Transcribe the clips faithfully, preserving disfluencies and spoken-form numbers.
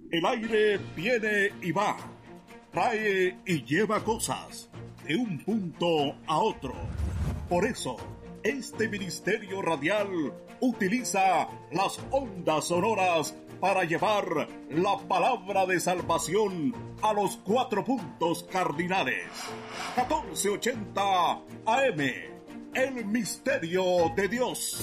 El aire viene y va, trae y lleva cosas de un punto a otro. Por eso, este ministerio radial utiliza las ondas sonoras para llevar la palabra de salvación a los cuatro puntos cardinales. catorce ochenta A M, el misterio de Dios.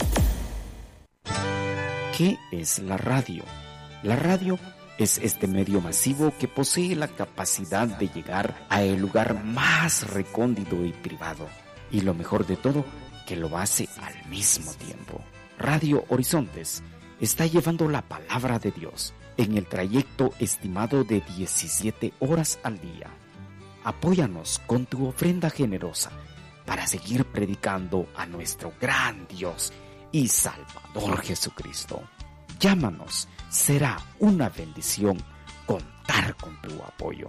¿Qué es la radio? La radio es este medio masivo que posee la capacidad de llegar a el lugar más recóndito y privado. Y lo mejor de todo, que lo hace al mismo tiempo. Radio Horizontes está llevando la palabra de Dios en el trayecto estimado de diecisiete horas al día. Apóyanos con tu ofrenda generosa para seguir predicando a nuestro gran Dios y Salvador Jesucristo. Llámanos, será una bendición contar con tu apoyo.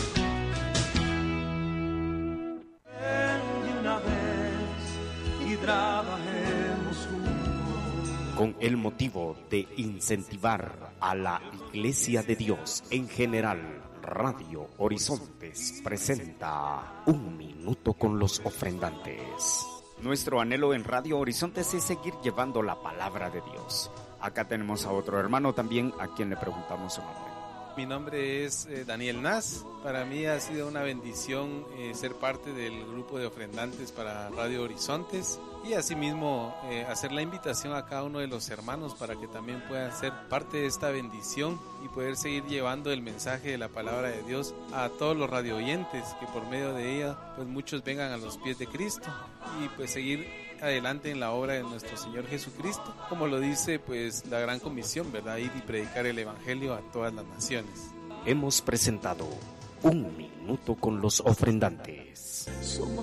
Con el motivo de incentivar a la Iglesia de Dios en general, Radio Horizontes presenta Un Minuto con los Ofrendantes. Nuestro anhelo en Radio Horizontes es seguir llevando la palabra de Dios. Acá tenemos a otro hermano también a quien le preguntamos su nombre. Mi nombre es eh, Daniel Naz. Para mí ha sido una bendición eh, ser parte del grupo de ofrendantes para Radio Horizontes y asimismo eh, hacer la invitación a cada uno de los hermanos para que también puedan ser parte de esta bendición y poder seguir llevando el mensaje de la palabra de Dios a todos los radio oyentes, que por medio de ella pues muchos vengan a los pies de Cristo y pues seguir adelante en la obra de nuestro Señor Jesucristo, como lo dice pues la gran comisión, ¿verdad? Ir y predicar el evangelio a todas las naciones. Hemos presentado Un Minuto con los Ofrendantes.